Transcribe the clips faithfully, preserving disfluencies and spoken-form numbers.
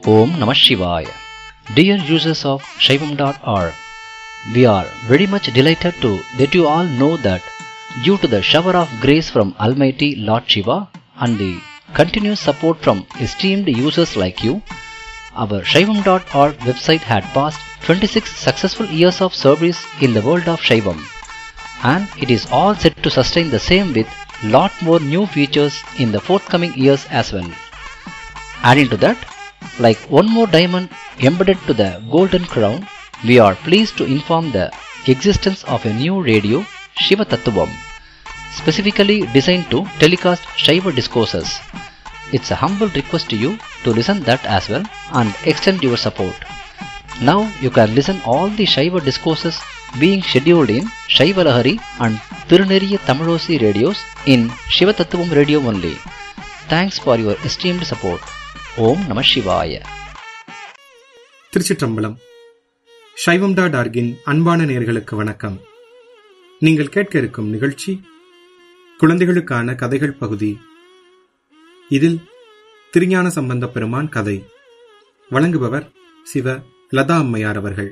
Om Namah Shivaya. Dear users of Shaivam dot org, we are very much delighted to let you all know that due to the shower of grace from Almighty Lord Shiva and the continuous support from esteemed users like you, our Shaivam dot org website had passed twenty-six successful years of service in the world of Shaivam, and it is all set to sustain the same with lot more new features in the forthcoming years as well. Adding to that, like one more diamond embedded to the golden crown, we are pleased to inform the existence of a new radio, Shiva Tattvam, specifically designed to telecast Shiva discourses. It's a humble request to you to listen that as well and extend your support. Now you can listen all the Shiva discourses being scheduled in Shiva Lahari and Tiruneriya Tamilosi radios in Shiva Tattvam radio only. Thanks for your esteemed support. Om Namah Shivaya. திருச்சிற்றம்பலம். சைவம் dot ஆர்கின் அன்பான நேயர்களுக்கு வணக்கம். நீங்கள் கேட்க இருக்கும் நிகழ்ச்சி குழந்தைகளுக்கான கதைகள் பகுதி. இதில் திருஞான சம்பந்த பெருமான் கதை வழங்குபவர் சிவ லதா அம்மையார் அவர்கள்.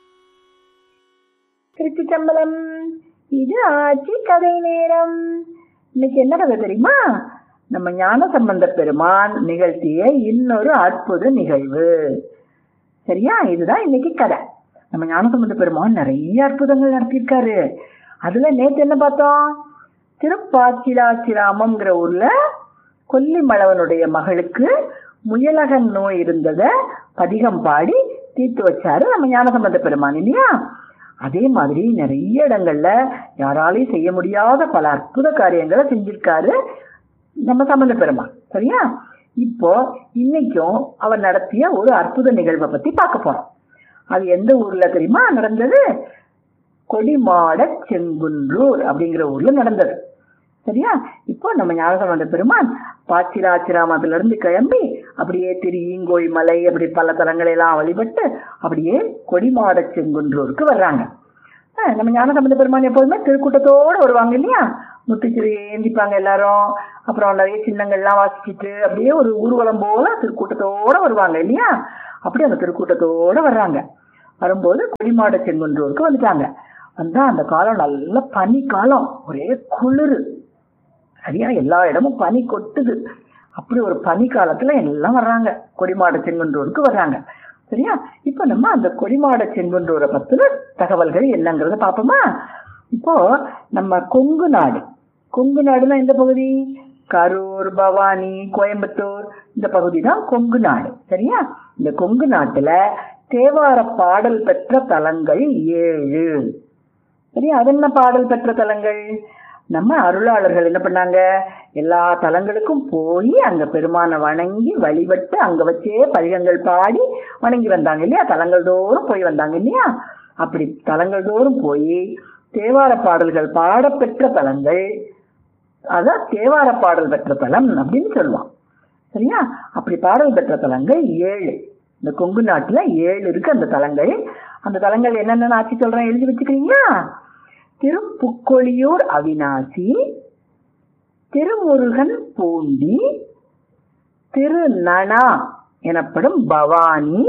திருச்சிற்றம்பலம். இது ஆட்சி கதை நேரம். இன்னைக்கு என்ன கதை தெரியுமா? நம்ம ஞான சம்பந்த பெருமான் நிகழ்த்திய இன்னொரு அற்புத நிகழ்வு. சரியா? இதுதான் இன்னைக்கு கதை. நம்ம ஞான சம்பந்த பெருமான் நிறைய அற்புதங்கள் நடத்தியிருக்காரு. அதுல நேற்று என்ன பார்த்தோம்? திருப்பாச்சிலாச்சிராமம்ங்கிற ஊர்ல கொல்லிமளவனுடைய மகளுக்கு முயலகன் நோய் இருந்தத பதிகம் பாடி தீர்த்து வச்சாரு நம்ம ஞான சம்பந்த பெருமான், இல்லையா? அதே மாதிரி நிறைய இடங்கள்ல யாராலையும் செய்ய முடியாத பல அற்புத காரியங்களை செஞ்சிருக்காரு நம்ம சம்பந்த பெருமான். சரியா? இப்போ இன்னைக்கும் அவர் நடத்திய ஒரு அற்புத நிகழ்வை பத்தி பார்க்க போறோம். அது எந்த ஊர்ல தெரியுமா நடந்தது? கொடிமாட செங்குன்றூர் அப்படிங்கிற ஊர்ல நடந்தது. சரியா? இப்போ நம்ம ஞானசம்பந்த பெருமான் பாச்சிலாச்சிராமத்துல இருந்து கிளம்பி அப்படியே திரு ஈங்கோய் மலை அப்படி பல தலங்களை எல்லாம் வழிபட்டு அப்படியே கொடிமாட செங்குன்றூருக்கு வர்றாங்க. நம்ம ஞானசம்பந்த பெருமான் எப்போதுமே திருக்கூட்டத்தோட வருவாங்க, இல்லையா? முத்துச்சிறு ஏந்திப்பாங்க எல்லாரும். அப்புறம் நிறைய சின்னங்கள்லாம் வாசிச்சுட்டு அப்படியே ஒரு ஊர்வலம் போல திருக்கூட்டத்தோட வருவாங்க, இல்லையா? அப்படி அந்த திருக்கூட்டத்தோட வர்றாங்க. வரும்போது கொடிமாட செங்குன்றூருக்கு வந்துட்டாங்க. வந்தா அந்த காலம் நல்ல பனி காலம், ஒரே குளிர். சரியா? எல்லா இடமும் பனி கொட்டுது. அப்படி ஒரு பனி காலத்துல எல்லாம் வர்றாங்க, கொடிமாட செங்குன்றூருக்கு வர்றாங்க. சரியா? இப்ப நம்ம அந்த கொடிமாட செங்குன்றூரை பத்தின தகவல்கள் என்னங்கிறத பாப்போமா? இப்போ நம்ம கொங்கு நாடு, கொங்கு நாடுனா எந்த பகுதி? கரூர், பவானி, கோயம்புத்தூர், இந்த பகுதி தான் கொங்கு நாடு. சரியா? இந்த கொங்கு நாட்டுல தேவார பாடல் பெற்ற தலங்கள் ஏழு. சரியா? அது என்ன பாடல் பெற்ற தலங்கள்? நம்ம அருளாளர்கள் என்ன பண்ணாங்க? எல்லா தலங்களுக்கும் போய் அங்க பெருமானை வணங்கி வழிபட்டு அங்க வச்சே பதிகங்கள் பாடி வணங்கி வந்தாங்க, இல்லையா? தலங்கள் தோறும் போய் வந்தாங்க, இல்லையா? அப்படி தலங்கள் தோறும் போய் தேவார பாடல்கள் பாடப்பெற்ற தலங்கள், அதான் தேவார பாடல் பெற்ற தலம் அப்படின்னு சொல்லுவான். சரியா? அப்படி பாடல் பெற்ற தலங்கள் ஏழு. இந்த கொங்கு நாட்டுல ஏழு இருக்கு அந்த தலங்கள். அந்த தலங்கள் என்னென்னு ஆட்சி சொல்றேன், எழுதி வச்சுக்கிறீங்களா? திருப்புக்கொழியூர் அவிநாசி, திருமுருகன் பூண்டி, திருநனா எனப்படும் பவானி,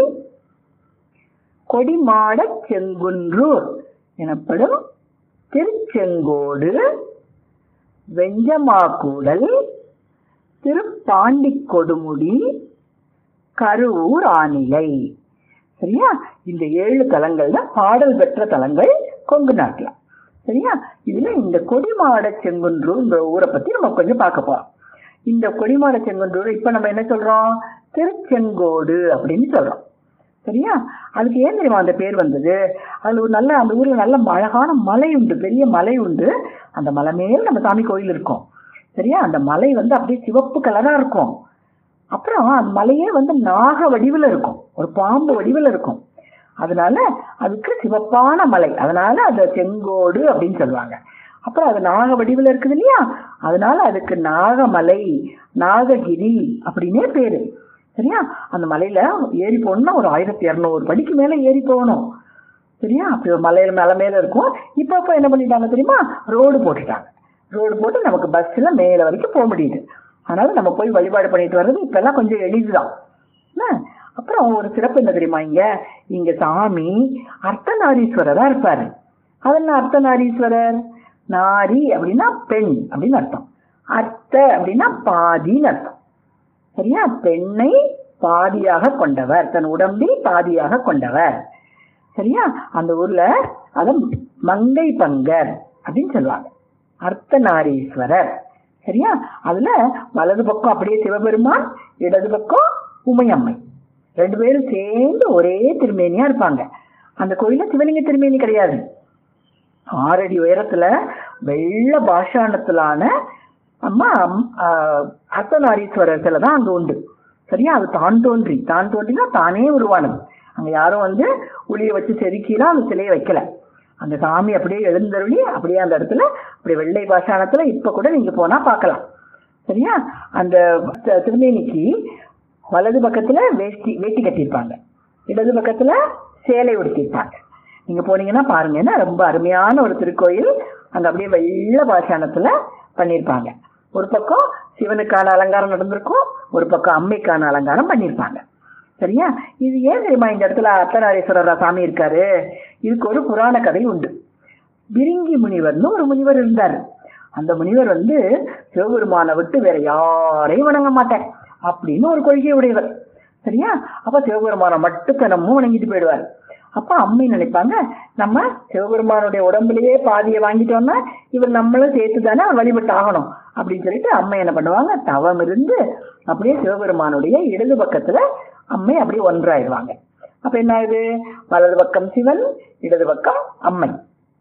கொடிமாட செங்குன்றூர் எனப்படும் திருச்செங்கோடு, வெஞ்சமாக்கூடல், திருப்பாண்டி கொடுமுடி, கரூர் ஆனிலை. சரியா? இந்த ஏழு தலங்கள் தான் பாடல் பெற்ற தலங்கள் கொங்கு நாட்டுல. சரியா? இதுல இந்த கொடிமாட செங்குன்றூர் ஊரை பத்தி நம்ம கொஞ்சம் பார்க்க போறோம். இந்த கொடிமாட செங்குன்றூர் இப்ப நம்ம என்ன சொல்றோம்? திருச்செங்கோடு அப்படின்னு சொல்றோம். சரியா? அதுக்கு ஏன் தெரியுமா அந்த பேர் வந்தது? அதுல ஒரு நல்ல, அந்த ஊர்ல நல்ல அழகான மலை உண்டு, பெரிய மலை உண்டு. அந்த மலை மேல நம்ம சாமி கோயில் இருக்கும். சரியா? அந்த மலை வந்து அப்படியே சிவப்பு கலரா இருக்கும். அப்புறம் அந்த மலையே வந்து நாக வடிவில் இருக்கும், ஒரு பாம்பு வடிவில் இருக்கும். அதனால அதுக்கு சிவப்பான மலை, அதனால அது செங்கோடு அப்படின்னு சொல்லுவாங்க. அப்புறம் அது நாக வடிவில் இருக்குது, இல்லையா? அதனால அதுக்கு நாகமலை, நாககிரி அப்படின்னே பேரு. சரியா? அந்த மலையில ஏறி போகணும்னா ஒரு ஆயிரத்தி இருநூறு படிக்கு மேல ஏறி போகணும். சரியா? அப்படி ஒரு மலையில மேல மேல இருக்கும். இப்ப இப்ப என்ன பண்ணிட்டாங்க தெரியுமா? ரோடு போட்டுட்டாங்க. ரோடு போட்டு நமக்கு பஸ்ல மேல வரைக்கும் போக முடியுது. அதனால நம்ம போய் வழிபாடு பண்ணிட்டு வர்றது இப்ப எல்லாம் கொஞ்சம் எளிதுதான். அப்புறம் ஒரு சிறப்பு என்ன தெரியுமா, இங்க இங்க சாமி அர்த்தநாரீஸ்வரரா இருப்பாரு. அதெல்லாம் அர்த்தநாரீஸ்வரர், நாரி அப்படின்னா பெண் அப்படின்னு அர்த்தம், அர்த்த அப்படின்னா பாதின்னு அர்த்தம். சரியா? பெண்ணை பாதியாக கொண்டவர், தன் உடம்பில் பாதியாக கொண்டவர். சரியா? அந்த ஊர்ல அத மங்கை பங்கர் அப்படின்னு சொல்லுவாங்க, அர்த்தநாரீஸ்வரர். சரியா? அதுல வலது பக்கம் அப்படியே சிவபெருமான், இடது பக்கம் உமையம்மை, ரெண்டு பேரும் சேர்ந்து ஒரே திருமேனியா இருப்பாங்க. அந்த கோயில சிவலிங்க திருமேனி கிடையாது. ஆறடி உயரத்துல வெள்ள பாஷாணத்திலான அம்மா அர்த்தநாரீஸ்வரர் சிலை தான் அங்க உண்டு. சரியா? அது தான் தோன்றி, தான் தோன்றினா தானே உருவானது. அங்க யாரும் வந்து உளிய வச்சு செதுக்கிலாம் அந்த சிலையை வைக்கல. அந்த சாமி அப்படியே எழுந்தருளி அப்படியே அந்த இடத்துல அப்படி வெள்ளை பாஷாணத்துல இப்ப கூட நீங்க போனா பார்க்கலாம். சரியா? அந்த திருமேனிக்கு வலது பக்கத்துல வேஷ்டி வேட்டி கட்டியிருப்பாங்க, இடது பக்கத்துல சேலை உடுத்திருப்பாங்க. நீங்க போனீங்கன்னா பாருங்க, ஏன்னா ரொம்ப அருமையான ஒரு திருக்கோயில். அங்க அப்படியே வெள்ள பாஷாணத்துல பண்ணியிருப்பாங்க. ஒரு பக்கம் சிவனுக்கான அலங்காரம் நடந்திருக்கும், ஒரு பக்கம் அம்மைக்கான அலங்காரம் பண்ணியிருப்பாங்க. சரியா? இது ஏன் தெரியுமா இந்த இடத்துல அர்த்தநாரீஸ்வரர் சாமி இருக்காரு? இதுக்கு ஒரு புராண கதை உண்டு. பிரிங்கி முனிவர்னு ஒரு முனிவர் இருந்தார். அந்த முனிவர் வந்து சிவபெருமானை விட்டு வேற யாரையும் வணங்க மாட்டேன் அப்படின்னு ஒரு கொள்கை உடையவர். சரியா? அப்ப சிவபெருமானை மட்டும் தினமும் வணங்கிட்டு போயிடுவார். அப்ப அம்மை நினைப்பாங்க, நம்ம சிவபெருமானுடைய உடம்புலயே பாதியை வாங்கிட்டோம்னா இவர் நம்மளும் சேர்த்து தானே வழிபட்டு ஆகணும் அப்படின்னு சொல்லிட்டு அம்மை என்ன பண்ணுவாங்க, தவம் இருந்து அப்படியே சிவபெருமானுடைய இடது பக்கத்துல அம்மை அப்படியே ஒன்றாயிடுவாங்க. அப்ப என்ன ஆகுது, வலது பக்கம் சிவன், இடது பக்கம் அம்மை,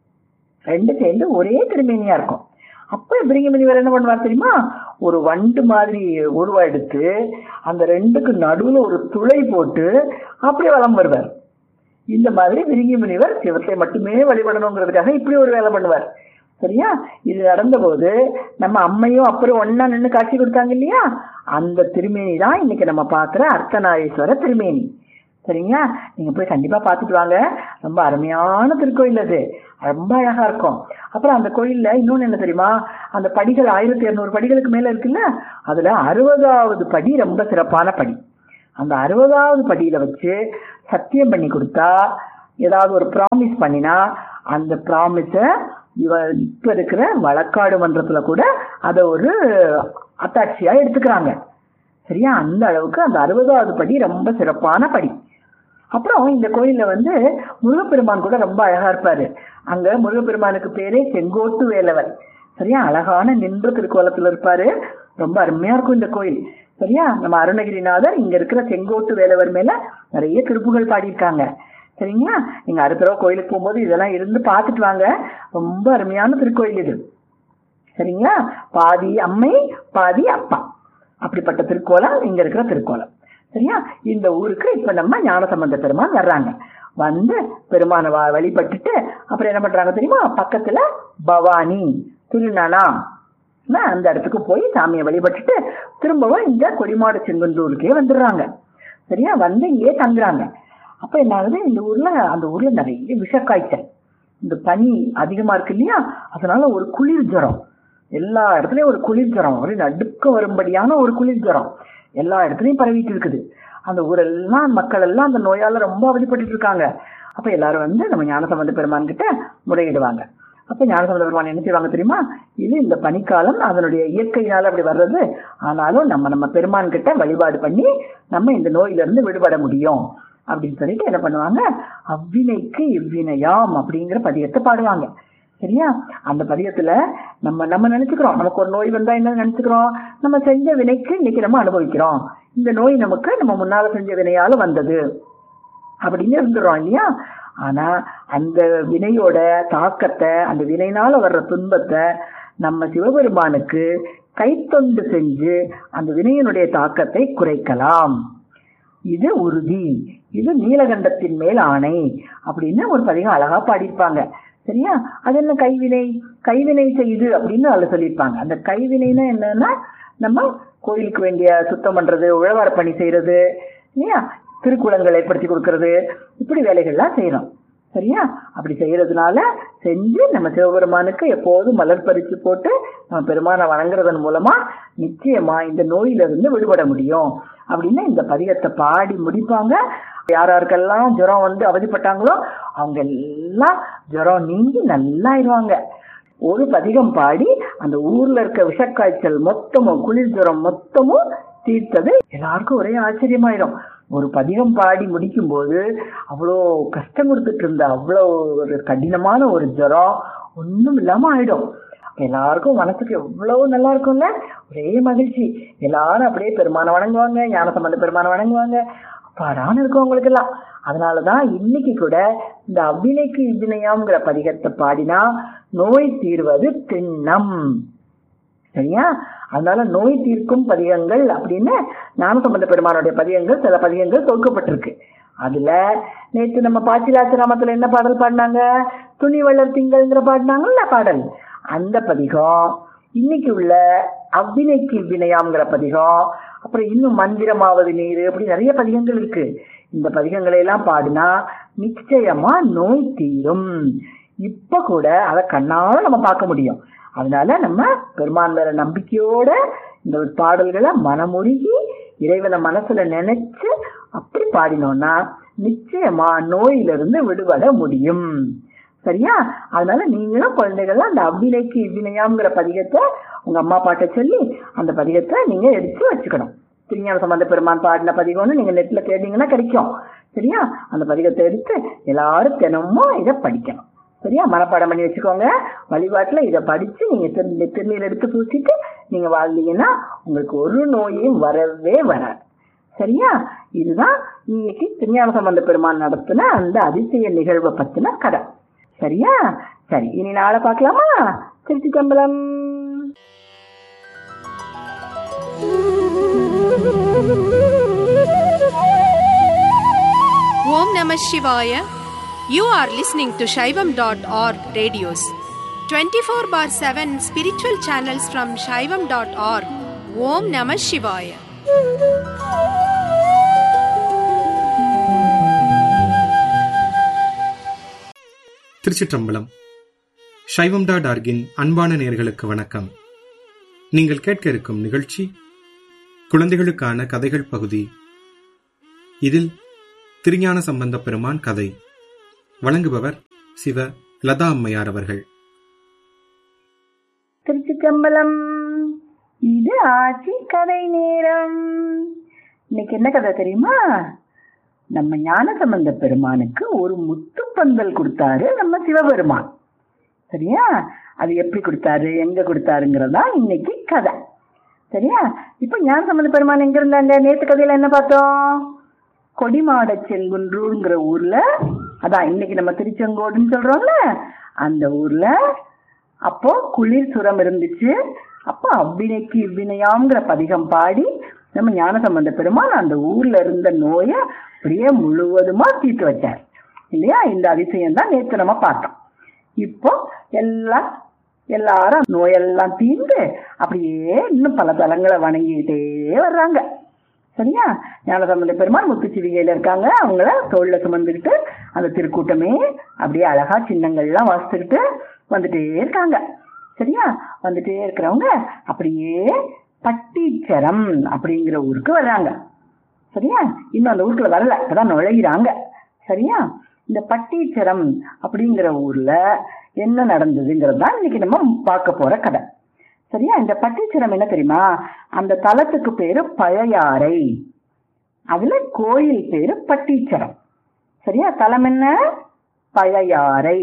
ரெண்டு சேர்ந்து ஒரே திருமேனியா இருக்கும். அப்ப பிரிங்கி முனிவர் என்ன பண்ணுவார் தெரியுமா, ஒரு வண்டு மாதிரி உருவா எடுத்து அந்த ரெண்டுக்கு நடுவுல ஒரு துளை போட்டு அப்படியே வலம் வருவார். இந்த மாதிரி பிரிங்கி முனிவர் சிவத்தை மட்டுமே வழிபடணுங்கிறதுக்காக இப்படி ஒரு வேலை பண்ணுவார். சரியா? இது நடந்த போது நம்ம அம்மையும் அப்புறம் ஒன்னா நின்று காட்சி கொடுத்தாங்க இல்லையா, அந்த திருமேனி தான் இன்னைக்கு நம்ம பாக்குற அர்த்தநாரீஸ்வர திருமேனி. சரிங்களா? நீங்க போய் கண்டிப்பா பாத்துட்டு வாங்க, ரொம்ப அருமையான திருக்கோயில், அது ரொம்ப அழகா இருக்கும். அப்புறம் அந்த கோயில்ல இன்னொன்னு என்ன தெரியுமா, அந்த படிகள் ஆயிரத்தி இருநூறு படிகளுக்கு மேல இருக்குல்ல, அதுல அறுபதாவது படி ரொம்ப சிறப்பான படி. அந்த அறுபதாவது படியில வச்சு சத்தியம் பண்ணி கொடுத்தா, ஏதாவது ஒரு ப்ராமிஸ் பண்ணினா அந்த ப்ராமிஸ இவ இப்ப இருக்கிற வழக்காடு மன்றத்துல கூட அதை ஒரு அத்தாட்சியா எடுத்துக்கிறாங்க. சரியா? அந்த அளவுக்கு அந்த அறுபதாவது படி ரொம்ப சிறப்பான படி. அப்புறம் இந்த கோயில்ல வந்து முருகப்பெருமான் கூட ரொம்ப அழகா இருப்பாரு. அங்க முருகப்பெருமானுக்கு பேரே செங்கோட்டு வேலவர். சரியா? அழகான நின்ற திருக்கோலத்துல இருப்பாரு. ரொம்ப அருமையா இருக்கும் இந்த கோயில். சரியா? நம்ம அருணகிரிநாதர் இங்க இருக்கிற செங்கோட்டு வேலவர் மேல நிறைய திருப்புகள் பாடியிருக்காங்க. சரிங்களா? நீங்க அடுத்த தடவை கோயிலுக்கு போகும்போது இதெல்லாம் இருந்து பார்த்துட்டு வாங்க, ரொம்ப அருமையான திருக்கோயில் இது. சரிங்களா? பாதி அம்மை பாதி அப்பா, அப்படிப்பட்ட திருக்கோலம் இங்க இருக்கிற திருக்கோலம். சரியா? இந்த ஊருக்கு இப்ப நம்ம ஞானசம்பந்த பெருமான் வர்றாங்க. வந்து பெருமானை வழிபட்டுட்டு அப்புறம் என்ன பண்றாங்க தெரியுமா, பக்கத்துல பவானி திருநனா அந்த இடத்துக்கு போய் சாமியை வழிபட்டுட்டு திரும்பவும் இந்த கொடிமாடு செங்குன்றூருக்கே வந்துடுறாங்க. சரியா? வந்து இங்கே தங்குறாங்க. அப்ப என்ன ஆகுது, இந்த ஊர்ல அந்த ஊர்ல நிறைய விஷக்காய்ச்சல், இந்த பனி அதிகமா இருக்கு இல்லையா, அதனால ஒரு குளிர் ஜுரம், எல்லா இடத்துலயும் ஒரு குளிர் ஜுரம், ஒரு நடுக்க வரும்படியான ஒரு குளிர் ஜுரம் எல்லா இடத்துலயும் பரவிட்டு இருக்குது. அந்த ஊரெல்லாம் மக்கள் எல்லாம் அந்த நோயால ரொம்ப அவதிப்பட்டு இருக்காங்க. அப்ப எல்லாரும் வந்து நம்ம ஞானசம்பந்த பெருமான் கிட்ட முறையிடுவாங்க. அப்ப ஞானசம்பந்த பெருமான் என்ன செய்வாங்க தெரியுமா, இது இந்த பனிக்காலம் அதனுடைய இயற்கையினால அப்படி வர்றது, ஆனாலும் நம்ம நம்ம பெருமான் கிட்ட வழிபாடு பண்ணி நம்ம இந்த நோயில இருந்து விடுபட முடியும் அப்படின்னு சொல்லிட்டு என்ன பண்ணுவாங்க, அவ்வினைக்கு இவ்வினையாம் அப்படிங்கிற பதியத்தை பாடுவாங்க. சரியா? அந்த பதியத்துல நம்ம நம்ம நினைச்சுக்கிறோம், நமக்கு ஒரு நோய் வந்தா என்ன நினைச்சுக்கிறோம், நம்ம செஞ்ச வினைக்கு இன்னைக்கு நம்ம அனுபவிக்கிறோம், இந்த நோய் நமக்கு நம்ம முன்னால செஞ்ச வினையால வந்தது அப்படின்னு இருந்துடுறோம் இல்லையா. ஆனா அந்த வினையோட தாக்கத்தை, அந்த வினைனால வர்ற துன்பத்தை நம்ம சிவபெருமானுக்கு கைத்தொண்டு செஞ்சு அந்த வினையினுடைய தாக்கத்தை குறைக்கலாம். இது உறுதி, இது நீலகண்டத்தின் மேல் ஆணை அப்படின்னு ஒரு பதிகம் அழகா பாடியிருப்பாங்க. சரியா? அது என்ன கைவினை, கைவினை செய்து அப்படின்னு அதுல சொல்லியிருப்பாங்க. அந்த கைவினைன்னா என்னன்னா, நம்ம கோயிலுக்கு வேண்டிய சுத்தம் பண்றது, உழவார பணி செய்யறது இல்லையா, திருக்குளங்கள் ஏற்படுத்தி கொடுக்கறது, இப்படி வேலைகள்லாம் செய்யறோம். சரியா? அப்படி செய்யறதுனால செஞ்சு நம்ம சிவபெருமானுக்கு எப்போதும் மலர் பறிச்சு போட்டு நம்ம பெருமானை வணங்குறதன் மூலமா நிச்சயமா இந்த நோயிலிருந்து விடுபட முடியும் அப்படின்னு இந்த பதிகத்தை பாடி முடிப்பாங்க. யாராருக்கெல்லாம் ஜுரம் வந்து அவதிப்பட்டாங்களோ அவங்க எல்லாம் ஜுரம் நீங்கி நல்லாயிருவாங்க. ஒரு பதிகம் பாடி அந்த ஊர்ல இருக்க விஷக்காய்ச்சல் மொத்தமும் குளிர் ஜுரம் மொத்தமும் தீர்த்தது எல்லாருக்கும் ஒரே ஆச்சரியமாயிடும். ஒரு பதிகம் பாடி முடிக்கும் போது அவ்வளோ கஷ்டம் கொடுத்துட்டு இருந்த அவ்வளோ ஒரு கடினமான ஒரு ஜுரம் ஒன்றும் இல்லாம ஆயிடும். எல்லாருக்கும் மனசுக்கு எவ்வளவு நல்லா இருக்கும்ல, ஒரே மகிழ்ச்சி. எல்லாரும் அப்படியே பெருமானை வணங்குவாங்க, ஞானசம்பந்த பெருமானை வணங்குவாங்க, பாடான்னு இருக்கும் அவங்களுக்கு எல்லாம். அதனாலதான் இன்னைக்கு கூட இந்த அவ்வினைக்கு இவ்வினையாம்ங்கிற பதிகத்தை பாடினா நோய் தீர்வது திண்ணம். சரியா? அதனால நோய் தீர்க்கும் பதிகங்கள் அப்படின்னு ஞானசம்பந்த பெருமானுடைய பதிகங்கள் சில பதிகங்கள் தொகுக்கப்பட்டிருக்கு. அதுல நேற்று நம்ம பாச்சிலாச்சிராமத்துல என்ன பாடல் பாடினாங்க? துணி வளர் திங்கள்ங்கிற பாடினாங்கல்ல பாடல். அந்த பதிகம், இன்னைக்கு உள்ள அவ்வினைக்கு இவ்வினையாம்ங்கிற பதிகம், அப்புறம் இன்னும் மந்திரமாவது நீர், அப்படி நிறைய பதிகங்கள் இருக்கு. இந்த பதிகங்களை எல்லாம் பாடினா நிச்சயமா நோய் தீரும். இப்ப கூட அதை கண்ணால நம்ம பார்க்க முடியும். அதனால நம்ம பெருமான் மேல நம்பிக்கையோட இந்த பாடல்களை மனமுருகி இறைவனை மனசுல நினைச்சு அப்படி பாடினோம்னா நிச்சயமா நோயிலிருந்து விடுபட முடியும். சரியா? அதனால நீங்களும் குழந்தைகள்லாம் அந்த அவ்வினைக்கு இவ்வினையாம்ங்கிற பதிகத்தை உங்க அம்மா பாட்ட சொல்லி அந்த பதிகத்தை நீங்க எடுத்து வச்சுக்கணும். திருஞான சம்பந்த பெருமான் பாடின பதிகம்னு நீங்க நெட்ல கேட்டீங்கன்னா கிடைக்கும். சரியா? அந்த பதிகத்தை எடுத்து எல்லாரும் தினமும் இதை படிக்கணும். சரியா? மனப்பாடம் பண்ணி வச்சுக்கோங்க. வழிபாட்டுல இதை படிச்சு நீங்க திரு திருநீர் எடுத்து பூசிட்டு நீங்க வாழ்ந்தீங்கன்னா உங்களுக்கு ஒரு நோயும் வரவே வராது. சரியா? இதுதான் இன்னைக்கு திருஞான சம்பந்த பெருமான் நடத்தின அந்த அதிசய நிகழ்வை பத்தின கதை. சரியா? சரி, இனி நாளை பார்க்கலாமா? திருச்சி கம்பளம். Om Namah Shivaya. You are listening to Shaivam dot org radios. twenty-four bar seven spiritual channels from Shaivam dot org. Om Namah Shivaya. திருச்சிற்றம்பலம். சைவம் டாட் ஆர்கின் அன்பான நேயர்களுக்கு வணக்கம். நீங்கள் கேட்க இருக்கும் நிகழ்ச்சி குழந்தைகளுக்கான கதைகள் பகுதி. இதில் திருஞான சம்பந்த பெருமான் கதை. வழங்குபவர் சிவ லதா அம்மையார் அவர்கள். திருச்சிற்றம்பலம். இது ஆட்சி கதை நேரம். இன்னைக்கு என்ன கதை தெரியுமா? நம்ம ஞானசம்பந்த பெருமானுக்கு ஒரு முத்துப்பந்தல் கொடுத்தாரு நம்ம சிவபெருமான். சரியா? அது எப்படி கொடுத்தாரு, எங்க கொடுத்தாருங்கிறதா இன்னைக்கு கதை. சரியா? இப்ப ஞானசம்பந்த பெருமான் எங்க இருந்தாங்க? நேற்று கதையில என்ன பார்த்தோம்? கொடிமாட செங்குன்றூர்ங்கிற ஊர்ல, அதான் இன்னைக்கு நம்ம திருச்செங்கோடுன்னு சொல்றோம்ல, அந்த ஊர்ல அப்போ குளிர் சுரம் இருந்துச்சு. அப்போ அவ்வினைக்கு இவ்வினையாம்ங்கிற பதிகம் பாடி நம்ம ஞானசம்பந்த பெருமான் அந்த ஊர்ல இருந்த நோய அப்படியே முழுவதுமா தீர்த்து வச்சார் இல்லையா? இந்த அதிசயம் தான் நேற்று நம்ம பார்த்தோம். இப்போ எல்லாம் எல்லாரும் நோயெல்லாம் தீர்ந்து அப்படியே இன்னும் பல தலங்களை வணங்கிட்டே வர்றாங்க. சரியா? ஞானசம்பந்த பெருமான் முத்துச்சிவிகையில இருக்காங்க. அவங்கள தோல்ல சுமந்துக்கிட்டு அந்த திருக்கூட்டமே அப்படியே அழகா சின்னங்கள்லாம் வாசிச்சுக்கிட்டு வந்துட்டே இருக்காங்க. சரியா? வந்துட்டே இருக்கிறவங்க அப்படியே பட்டீச்சரம் அப்படிங்கிற ஊருக்கு வர்றாங்க. சரியா? இன்னும் அந்த ஊருக்குள்ள வரல, இப்பதான் நுழைகிறாங்க. சரியா? இந்த பட்டீச்சரம் அப்படிங்கிற ஊர்ல என்ன நடந்ததுங்கிறது தான் இன்னைக்கு நம்ம பார்க்க போற கதை. சரியா? இந்த பட்டீச்சரம் என்ன தெரியுமா? அந்த தலத்துக்கு பேரு பழையாறை, அதுல கோயில் பேரு பட்டீச்சரம். சரியா? தலம் என்ன? பழையாறை.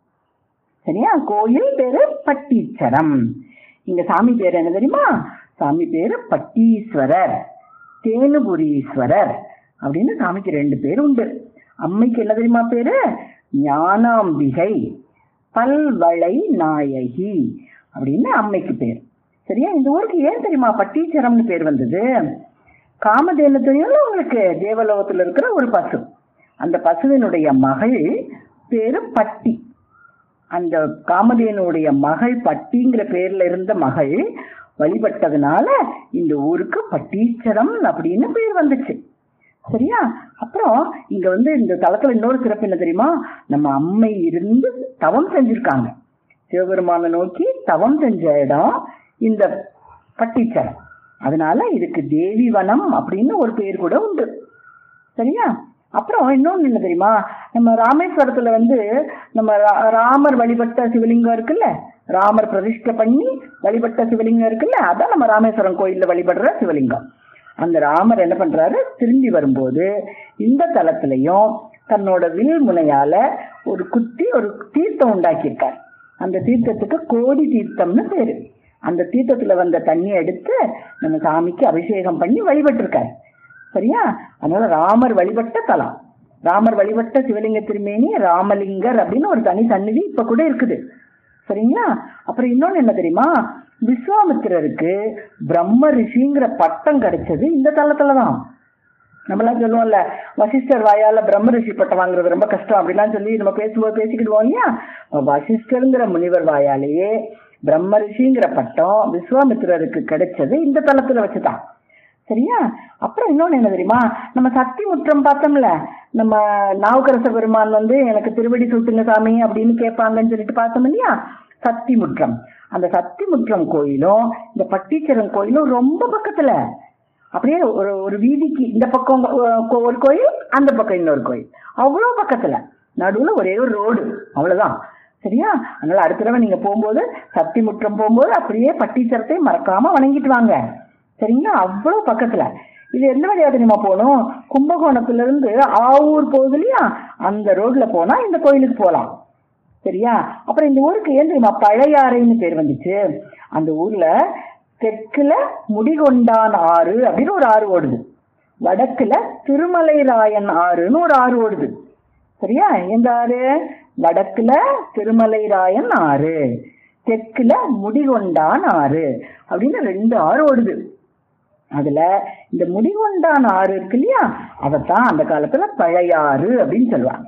சரியா? கோயில் பேரு பட்டீச்சரம். இங்க சாமி பேரு என்ன தெரியுமா? சாமி பேரு பட்டீஸ்வரர், தேனுபுரீஸ்வரர் அப்படின்னு சாமிக்கு ரெண்டு பேர் உண்டு. அம்மைக்கு என்ன தெரியுமா பேரு? ஞானாம்பிகை, பல்வளை நாயகி அப்படின்னு அம்மைக்கு பேர். சரியா? இந்த ஊருக்கு ஏன் தெரியுமா பட்டீச்சரம்னு பேர் வந்தது? காமதேனு தெரியும்ல உங்களுக்கு, தேவலோகத்துல இருக்கிற ஒரு பசு. அந்த பசுவினுடைய மகள் பேரு பட்டி. அந்த காமதேனுடைய மகள் பட்டிங்கிற பேர்ல இருந்த மகள் வழிபட்டதுனால இந்த ஊருக்கு பட்டீச்சரம் அப்படின்னு பேர் வந்துச்சு. சரியா? அப்புறம் இங்க வந்து இந்த தலத்துல இன்னொரு சிறப்பு என்ன தெரியுமா? நம்ம அம்மை இருந்து தவம் செஞ்சிருக்காங்க. சிவபெருமானை நோக்கி தவம் செஞ்ச இடம் இந்த பட்டீச்சரம். அதனால இதுக்கு தேவி வனம் அப்படின்னு ஒரு பேர் கூட உண்டு. சரியா? அப்புறம் இன்னொன்னு என்ன தெரியுமா, நம்ம ராமேஸ்வரத்துல வந்து நம்ம ராமர் வழிபட்ட சிவலிங்கம் இருக்குல்ல, ராமர் பிரதிஷ்டை பண்ணி வழிபட்ட சிவலிங்கம் இருக்குல்ல, அதான் நம்ம ராமேஸ்வரம் கோயில்ல வழிபடுற சிவலிங்கம். அந்த ராமர் என்ன பண்றாரு, திரும்பி வரும்போது இந்த தலத்திலையும் தன்னோட வில் முனையால ஒரு குத்தி ஒரு தீர்த்தம் உண்டாக்கியிருக்கார். அந்த தீர்த்தத்துக்கு கோடி தீர்த்தம்னு பேரு. அந்த தீர்த்தத்துல வந்த தண்ணி எடுத்து நம்ம சாமிக்கு அபிஷேகம் பண்ணி வழிபட்டிருக்காரு. சரியா? அதனால ராமர் வழிபட்ட தலம், ராமர் வழிபட்ட சிவலிங்க திருமேனி ராமலிங்கர் அப்படின்னு ஒரு தனி சந்நிதி இப்ப கூட இருக்குது. சரிங்களா? அப்புறம் இன்னொன்னு என்ன தெரியுமா, விஸ்வாமித்திரருக்கு பிரம்ம ரிஷிங்கிற பட்டம் கிடைச்சது இந்த தலத்துலதான். நம்மளாம் சொல்லுவோம்ல, வசிஷ்டர் வாயால பிரம்ம ரிஷி பட்டம் வாங்குறது ரொம்ப கஷ்டம் அப்படிலாம் சொல்லி நம்ம பேசும்போது பேசிக்கிடுவோம் இல்லையா. வசிஷ்டருங்கிற முனிவர் வாயாலேயே பிரம்ம ரிஷிங்கிற பட்டம் விஸ்வாமித்திரருக்கு கிடைச்சது இந்த தலத்துல வச்சுதான். சரியா? அப்புறம் இன்னொன்னு என்ன தெரியுமா, நம்ம சக்தி முற்றம் பார்த்தோம்ல, நம்ம நாவுக்கரச பெருமான் வந்து எனக்கு திருவடி சூட்டுங்க சாமி அப்படின்னு கேட்பாங்கன்னு சொல்லிட்டு பார்த்தோம் இல்லையா, சக்தி முற்றம். அந்த சக்தி முற்றம் கோயிலும் இந்த பட்டீச்சரம் கோயிலும் ரொம்ப பக்கத்துல, அப்படியே ஒரு ஒரு வீதிக்கு இந்த பக்கம் ஒரு கோயில், அந்த பக்கம் இன்னொரு கோயில், அவ்வளவு பக்கத்துல, நடுவுல ஒரே ஒரு ரோடு, அவ்வளவுதான். சரியா? அதனால அடுத்த தடவை நீங்க போகும்போது சக்தி முற்றம் போகும்போது அப்படியே பட்டீச்சரத்தை மறக்காம வணங்கிட்டு வாங்க. சரிங்களா? அவ்வளவு பக்கத்துல. இது எந்த வழியா தெரியுமா போகணும், கும்பகோணத்துல இருந்து ஆவூர் போகுது இல்லையா, அந்த ரோட்ல போனா இந்த கோயிலுக்கு போலாம். சரியா? அப்புறம் இந்த ஊருக்கு ஏன் தெரியுமா பழையாறைன்னு பேர் வந்துச்சு, அந்த ஊர்ல தெற்குல முடிகொண்டான் ஆறு அப்படின்னு ஒரு ஆறு ஓடுது, வடக்குல திருமலை ராயன் ஆறுன்னு ஒரு ஆறு ஓடுது. சரியா? எந்த ஆறு? வடக்குல திருமலை ராயன் ஆறு, தெற்குல முடிகொண்டான் ஆறு அப்படின்னு ரெண்டு ஆறு ஓடுது. அதுல இந்த முடிகொண்டான் ஆறு இருக்கு இல்லையா, அதத்தான் அந்த காலத்துல பழையாறு அப்படின்னு சொல்லுவாங்க.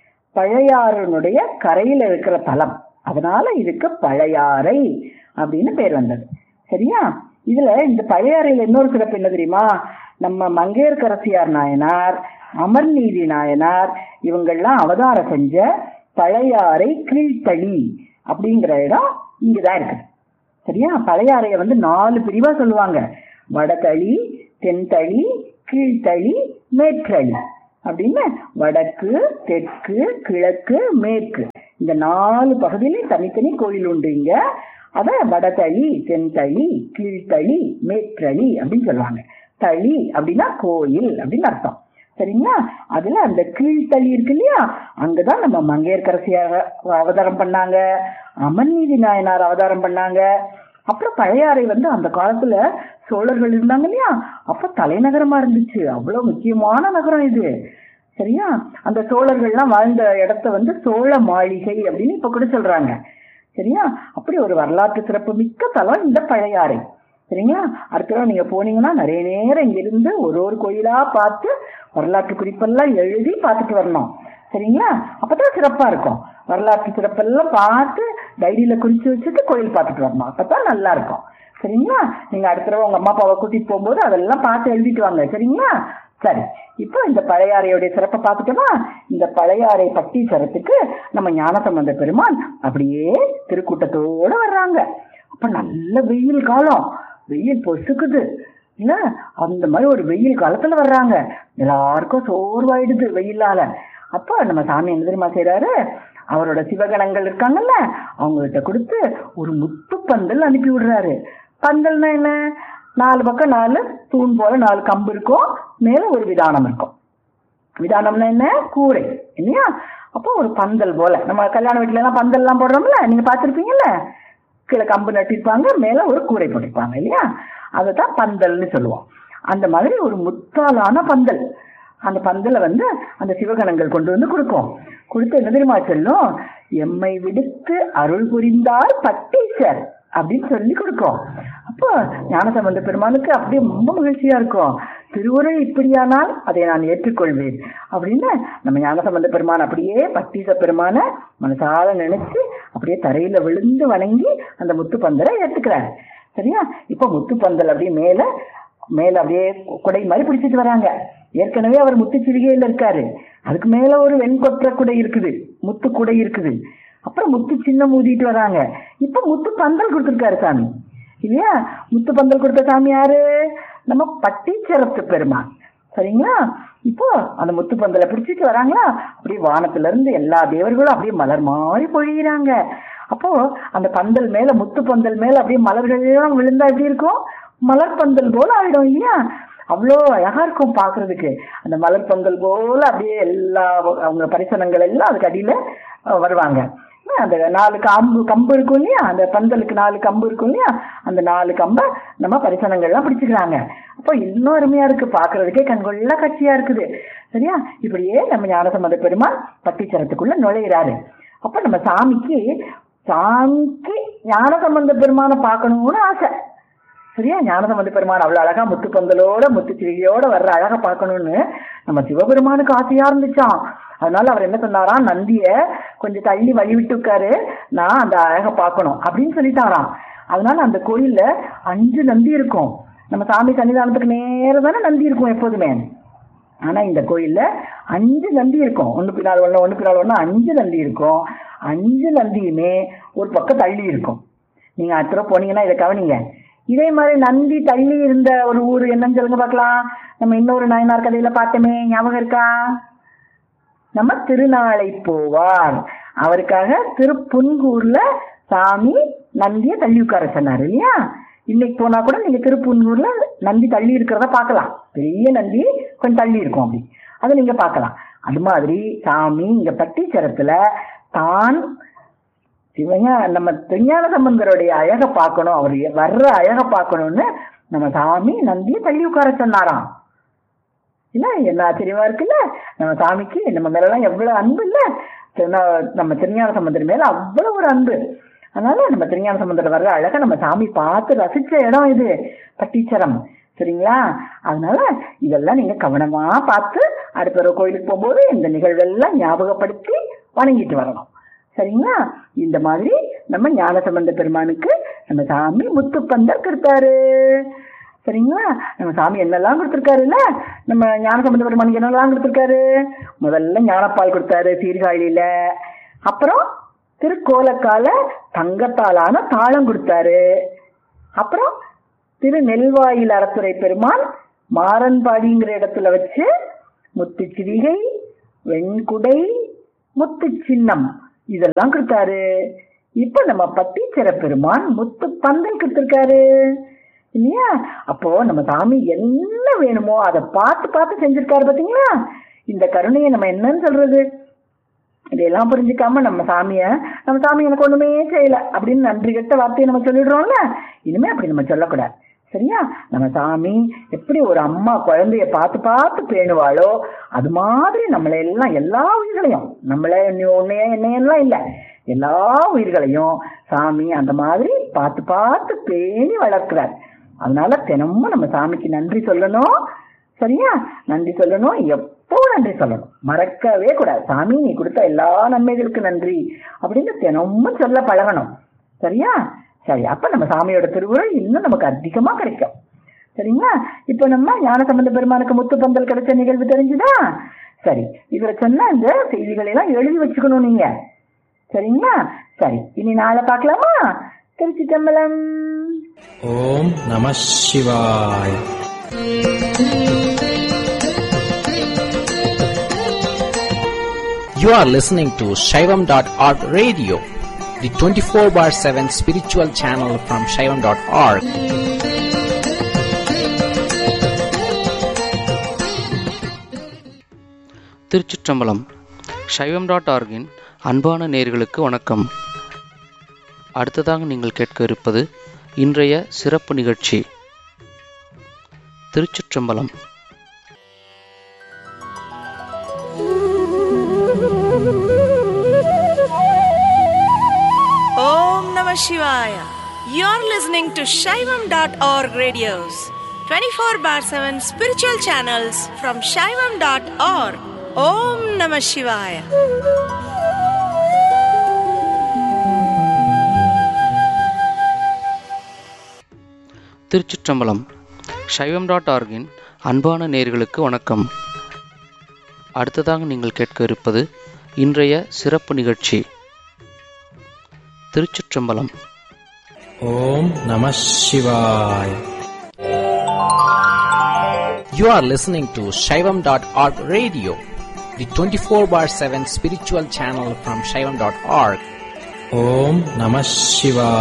பழையாறுனுடைய கரையில இருக்கிற தலம், அதனால இதுக்கு பழையாறை அப்படின்னு பேர் வந்தது. சரியா? இதுல இந்த பழையாறையில இன்னொரு சிறப்பு என்ன தெரியுமா, நம்ம மங்கையர்க்கரசியார் நாயனார், அமர்நீதி நாயனார் இவங்கெல்லாம் அவதாரம் செஞ்ச பழையாறை கீழ்த்தளி அப்படிங்கிற இடம் இங்கதான் இருக்கு. சரியா? பழையாறைய வந்து நாலு பிரிவா சொல்லுவாங்க, வடதளி, தென்தளி, கீழ்த்தளி, மேற்றளி அப்படின்னு. வடக்கு, தெற்கு, கிழக்கு, மேற்கு இந்த நாலு பகுதியிலையும் தனித்தனி கோயில் உண்டு இங்க. அத வடதளி, தென்தளி, கீழ்த்தளி, மேற்றளி அப்படின்னு சொல்லுவாங்க. தளி அப்படின்னா கோயில் அப்படின்னு அர்த்தம். சரிங்களா? அதுல அந்த கீழ்த்தளி இருக்கு இல்லையா, அங்கதான் நம்ம மங்கையர்க்கரசியார் அவதாரம் பண்ணாங்க, அமர்நீதி நாயனார் அவதாரம் பண்ணாங்க. அப்புறம் பழையாறை வந்து அந்த காலத்துல சோழர்கள் இருந்தாங்க இல்லையா, அப்ப தலைநகரமா இருந்துச்சு, அவ்வளவு முக்கியமான நகரம் இது. சரியா? அந்த சோழர்கள்லாம் வாழ்ந்த இடத்த வந்து சோழ மாளிகை அப்படின்னு இப்ப கூட சொல்றாங்க. சரியா? அப்படி ஒரு வரலாற்று சிறப்பு மிக்க தலம் இந்த பழையாறை. சரிங்களா? அடுத்த நீங்க போனீங்கன்னா நிறைய நேரம் இங்க இருந்து ஒரு ஒரு கோயிலா பார்த்து வரலாற்று குறிப்பெல்லாம் எழுதி பார்த்துட்டு வரணும். சரிங்களா? அப்பதான் சிறப்பா இருக்கும். வரலாற்று சிறப்பெல்லாம் பார்த்து டைரியில குறிச்சு வச்சுட்டு கோயில் பார்த்துட்டு வரணும், அப்பதான் நல்லா இருக்கும். சரிங்களா? நீங்க அடுத்த தடவை உங்க அம்மா அப்பாவை கூட்டிட்டு போகும்போது அதெல்லாம் பார்த்து எழுதிட்டு வாங்க. சரிங்களா? சரி, இப்போ இந்த பழையாறையுடைய சிறப்பை பார்த்துட்டோமா. இந்த பழையாறை பட்டீச்சரத்துக்கு நம்ம ஞானசம்பந்த பெருமான் அப்படியே திருக்கூட்டத்தோட வர்றாங்க. அப்ப நல்ல வெயில் காலம், வெயில் பொசுக்குது இல்ல, அந்த மாதிரி ஒரு வெயில் காலத்துல வர்றாங்க. எல்லாருக்கும் சோர்வாயிடுது வெயிலால. அப்ப நம்ம சாமி என்ன தெரியுமா செய்யறாரு, அவரோட சிவகணங்கள் இருக்காங்கல்ல அவங்க கிட்ட கொடுத்து ஒரு முத்து பந்தல் அனுப்பி விடுறாரு. பந்தல்னா என்ன, நாலு பக்கம் நாலு தூண் போல நாலு கம்பு இருக்கும், மேல ஒரு விதானம் இருக்கும். விதானம்னா என்ன, கூரை இல்லையா. அப்போ ஒரு பந்தல் போல, நம்ம கல்யாண வீட்டுல எல்லாம் பந்தல் எல்லாம் போடுறோம்ல, நீங்க பாத்துருப்பீங்கல்ல, கீழே கம்பு நட்டிருப்பாங்க, மேல ஒரு கூரை போட்டிருப்பாங்க இல்லையா, அதைத்தான் பந்தல்னு சொல்லுவோம். அந்த மாதிரி ஒரு முத்தாலான பந்தல். அந்த பந்தலை வந்து அந்த சிவகணங்கள் கொண்டு வந்து கொடுக்கும். கொடுத்து என்ன தெரியுமா சொல்லும், எம்மை விடுத்து அருள் புரிந்தார் பட்டீச்சர் அப்படின்னு சொல்லி கொடுக்கும். அப்போ ஞானசம்பந்த பெருமானுக்கு அப்படியே ரொம்ப மகிழ்ச்சியா இருக்கும். திருவுருள் இப்படியானால் அதை நான் ஏற்றுக்கொள்வேன் அப்படின்னு நம்ம ஞானசம்பந்த பெருமான் அப்படியே பட்டீச பெருமான மனசால நினைச்சு அப்படியே தரையில விழுந்து வணங்கி அந்த முத்து பந்தலை ஏற்றுக்கிறாரு. சரியா? இப்ப முத்து பந்தல் அப்படியே மேல மேல அப்படியே குடை மாதிரி பிடிச்சிட்டு வராங்க. ஏற்கனவே அவர் முத்து சிவிகையில இருக்காரு, அதுக்கு மேல ஒரு வெண்கொற்ற குடை இருக்குது, முத்து குடை இருக்குது. அப்புறம் முத்து சின்னம் ஊதிட்டு வராங்க. இப்ப முத்து பந்தல் கொடுத்துருக்காரு சாமி. இல்லையா? முத்துப்பந்தல் கொடுத்த சாமி யாரு? நம்ம பட்டீச்சரத்து பெருமான். சரிங்களா? இப்போ அந்த முத்துப்பந்தலை பிடிச்சிட்டு வராங்களா, அப்படியே வானத்துல இருந்து எல்லா தேவர்களும் அப்படியே மலர் மாதிரி பொழியிறாங்க. அப்போ அந்த பந்தல் மேல, முத்து பந்தல் மேல அப்படியே மலர்கள் எல்லாம் விழுந்தா எப்படி இருக்கும்? மலர் பந்தல் போல ஆயிடும் இல்லையா? அவ்வளோ அழகா இருக்கும் பாக்குறதுக்கு. அந்த மலர் பந்தல் போல அப்படியே எல்லா அவங்க பரிசனங்கள் எல்லாம் அதுக்கு அடியில வருவாங்க. அந்த நாலு கம்பு கம்பு இருக்கும் இல்லையா, அந்த பந்தலுக்கு நாலு கம்பு இருக்கும் இல்லையா, அந்த நாலு கம்பை நம்ம பரிசனங்கள்லாம் பிடிச்சுக்கிறாங்க. அப்போ இன்னும் அருமையா இருக்கு, பாக்குறதுக்கே கண்கொள்ளா காட்சியா இருக்குது. சரியா? இப்படியே நம்ம ஞானசம்பந்த பெருமான் பட்டீச்சரத்துக்குள்ள நுழையிறாரு. அப்ப நம்ம சாமிக்கு சாமிக்கு ஞானசம்பந்த பெருமானை பார்க்கணும்னு ஆசை. சரியா? ஞானசம்பந்த பெருமான் அவ்வளவு அழகா முத்துப்பந்தலோட முத்துச்சிவிகையோட வர்ற அழகா பார்க்கணும்னு நம்ம சிவபெருமானுக்கு ஆசையா இருந்துச்சான். அதனால அவர் என்ன சொன்னாராம், நந்திய கொஞ்சம் தள்ளி வழி விட்டுக்காரு, நான் அந்த அழகை பார்க்கணும் அப்படின்னு சொல்லிட்டாராம். அதனால அந்த கோயில்ல அஞ்சு நந்தி இருக்கும். நம்ம சாமி சன்னிதானத்துக்கு நேரம் தானே நந்தி இருக்கும் எப்போதுமே. ஆனா இந்த கோயில்ல அஞ்சு நந்தி இருக்கும். ஒண்ணு பின்னால் ஒண்ணு ஒண்ணு பின்னால் ஒண்ணு அஞ்சு நந்தி இருக்கும். அஞ்சு நந்தியுமே ஒரு பக்கம் தள்ளி இருக்கும். நீங்க அடுத்த தடவை போனீங்கன்னா இதை கவனிங்க. இதே மாதிரி நந்தி தள்ளி இருந்த ஒரு ஊர் என்னன்னு சொல்லுங்க பார்க்கலாம். நம்ம இன்னொரு நாயனார் கதையில பார்த்தோமே, ஞாபகம் இருக்கா? நம்ம திருநாளை போவார். அவருக்காக திருப்புன்கூர்ல சாமி நந்திய தள்ளி உட்கார சொன்னாரு இல்லையா? இன்னைக்கு போனா கூட நீங்க திருப்புன்கூர்ல நந்தி தள்ளி இருக்கிறத பார்க்கலாம். பெரிய நந்தி கொஞ்சம் தள்ளி இருக்கும், அப்படி அதை நீங்க பார்க்கலாம். அது மாதிரி சாமி இங்க பட்டீச்சரத்துல தான் சிவஞ நம்ம திருஞான சம்பந்தருடைய அழகை பார்க்கணும், அவர் வர்ற அழகை பார்க்கணும்னு நம்ம சாமி நந்தியை தள்ளி உட்கார சொன்னாராம். இல்ல என்ன ஆச்சரியமா இருக்குல்ல? நம்ம சாமிக்கு நம்ம மேலாம் எவ்வளவு அன்பு இல்ல, நம்ம திருஞான சம்பந்தர் மேல அவ்வளவு ஒரு அன்பு. அதனால நம்ம திருஞான சம்பந்தர் வர்ற அழகை நம்ம சாமி பார்த்து ரசிச்ச இடம் இது பட்டீச்சரம். சரிங்களா? அதனால இதெல்லாம் நீங்க கவனமா பார்த்து அடுத்த ஒரு கோயிலுக்கு போகும்போது இந்த நிகழ்வெல்லாம் ஞாபகப்படுத்தி வணங்கிட்டு வரணும். சரிங்களா? இந்த மாதிரி நம்ம ஞானசம்பந்த பெருமானுக்கு நம்ம சாமி முத்துப்பந்தல் கொடுத்தாரு. சரிங்களா? நம்ம சாமி என்னெல்லாம் கொடுத்துருக்காருல்ல, நம்ம ஞானசம்பந்த பெருமானுக்கு என்னெல்லாம் கொடுத்துருக்காரு? முதல்ல ஞானப்பால் கொடுத்தாரு சீர்காழியில. அப்புறம் திருக்கோலக்கால தங்கத்தாலான தாளம் கொடுத்தாரு. அப்புறம் திரு நெல்வாயில் அறத்துறை பெருமான் மாரன்பாடிங்கிற இடத்துல வச்சு முத்து சிவிகை, வெண்குடை, முத்து சின்னம் இதெல்லாம் கொடுத்தாரு. இப்ப நம்ம பட்டீச்சர பெருமான் முத்து பந்தல் கொடுத்திருக்காரு இல்லையா? அப்போ நம்ம சாமி என்ன வேணுமோ அதை பார்த்து பார்த்து செஞ்சிருக்காரு. பாத்தீங்களா? இந்த கருணையை நம்ம என்னன்னு சொல்றது? இதையெல்லாம் புரிஞ்சுக்காம நம்ம சாமிய நம்ம சாமி எனக்கு ஒண்ணுமே செய்யல அப்படின்னு நன்றி கெட்ட வார்த்தையை நம்ம சொல்லிடுறோம்ல. இனிமே அப்படி நம்ம சொல்லக்கூடாது. சரியா? நம்ம சாமி எப்படி ஒரு அம்மா குழந்தைய பார்த்து பார்த்து பேணுவாளோ அது மாதிரி நம்மளை எல்லாம் எல்லா உயிர்களையும், நம்மள உன்னைய என்னையெல்லாம் இல்லை, எல்லா உயிர்களையும் சாமி அந்த மாதிரி பார்த்து பார்த்து பேணி வளர்க்கிறார். அதனால தினமும் நம்ம சாமிக்கு நன்றி சொல்லணும். சரியா? நன்றி சொல்லணும், எப்போ நன்றி சொல்லணும், மறக்கவே கூடாது. சாமி நீ கொடுத்த எல்லா நன்மைகளுக்கு நன்றி அப்படின்னு தினமும் சொல்ல பழகணும். சரியா? சரி, அப்ப நம்ம சாமியோட திருவுருள் இன்னும் நமக்கு அதிகமா கிடைக்கும். சரிங்களா? இப்ப நம்ம ஞானசம்பந்த பெருமானுக்கு முத்துப்பந்தல் கிடைச்ச நிகழ்வு தெரிஞ்சுதா? சரி, இதுல சொன்ன இந்த செய்திகளை எல்லாம் எழுதி வச்சுக்கணும் நீங்க. சரிங்களா? சரி, இனி நாளை பார்க்கலாமா? திருச்சி தம்பலம். ஓம் நம சிவாய். You are listening to Shaivam dot org radio, the twenty-four bar seven spiritual channel from Shaivam dot org. திருச்சிற்றம்பலம். சைவம் டாட் ஆர்கின் அன்பான நேயர்களுக்கு வணக்கம். அடுத்ததாக நீங்கள் கேட்க இருப்பது இன்றைய சிறப்பு நிகழ்ச்சி. திருச்சிற்றம்பலம். Om Namah Shivaya. You're listening to Shaivam dot org radios, twenty-four bar seven spiritual channels from Shaivam dot org. Om Namah Shivaya. திருச்சிற்றம்பலம். சைவம் டாட் ஆர்கின் அன்பான நேயர்களுக்கு வணக்கம். அடுத்ததாக நீங்கள் கேட்க இருப்பது இன்றைய சிறப்பு நிகழ்ச்சி. திருச்சிற்றம்பலம். Om Namah Shivaya. You are listening to Shaivam dot org radio, the twenty-four bar seven spiritual channel from Shaivam dot org. Om Namah Shivaya.